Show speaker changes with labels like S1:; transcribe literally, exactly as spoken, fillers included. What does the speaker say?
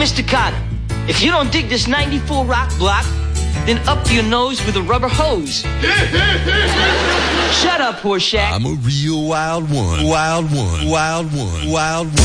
S1: Mister Carter, if you don't dig this ninety-four rock block, then up your nose with a rubber hose. Shut up, Horseshack.
S2: I'm a real wild one. Wild one. Wild one. Wild one.